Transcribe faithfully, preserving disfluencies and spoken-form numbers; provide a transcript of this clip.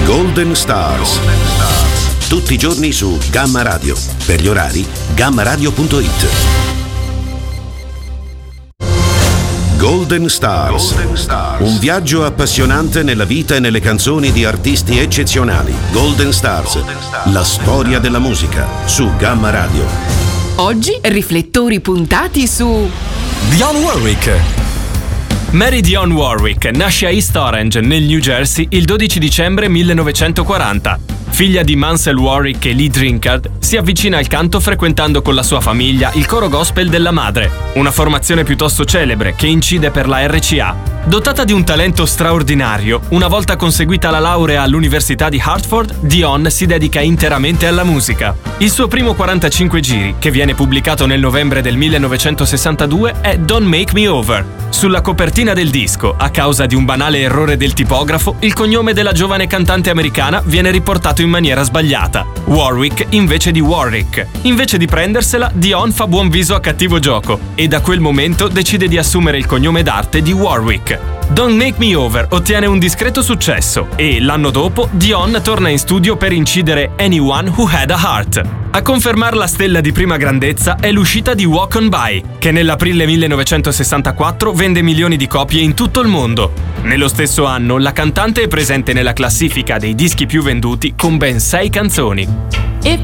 Golden Stars. Tutti i giorni su Gamma Radio. Per gli orari, gamma radio punto it. Golden Stars. Golden Stars. Un viaggio appassionante nella vita e nelle canzoni di artisti eccezionali. Golden Stars. Golden Stars. La storia della musica su Gamma Radio. Oggi riflettori puntati su Dionne Warwick. Mary Dionne Warwick nasce a East Orange, nel New Jersey, il dodici dicembre millenovecentoquaranta. Figlia di Mansell Warwick e Lee Drinkard, si avvicina al canto frequentando con la sua famiglia il coro gospel della madre, una formazione piuttosto celebre che incide per la R C A. Dotata di un talento straordinario, una volta conseguita la laurea all'Università di Hartford, Dionne si dedica interamente alla musica. Il suo primo quarantacinque giri, che viene pubblicato nel novembre del millenovecentosessantadue, è Don't Make Me Over. Sulla copertina del disco, a causa di un banale errore del tipografo, il cognome della giovane cantante americana viene riportato in maniera sbagliata, Warwick invece di Warwick. Invece di prendersela, Dionne fa buon viso a cattivo gioco e da quel momento decide di assumere il cognome d'arte di Warwick. Don't Make Me Over ottiene un discreto successo e, l'anno dopo, Dionne torna in studio per incidere Anyone Who Had a Heart. A confermare la stella di prima grandezza è l'uscita di Walk On By, che nell'aprile millenovecentosessantaquattro vende milioni di copie in tutto il mondo. Nello stesso anno, la cantante è presente nella classifica dei dischi più venduti con ben sei canzoni.